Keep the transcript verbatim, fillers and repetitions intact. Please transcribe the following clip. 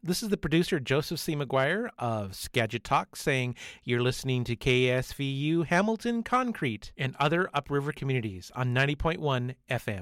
This is the producer, Joseph C. McGuire of Skagit Talk, saying you're listening to K S V U Hamilton Concrete and other upriver communities on ninety point one F M.